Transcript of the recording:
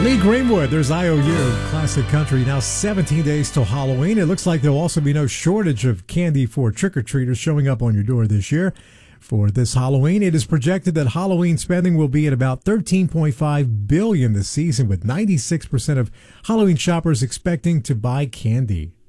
Lee Greenwood, there's IOU, classic country. Now 17 days till Halloween. It looks like there'll also be no shortage of candy for trick-or-treaters showing up on your door this year. For this Halloween, it is projected that Halloween spending will be at about $13.5 billion this season, with 96% of Halloween shoppers expecting to buy candy.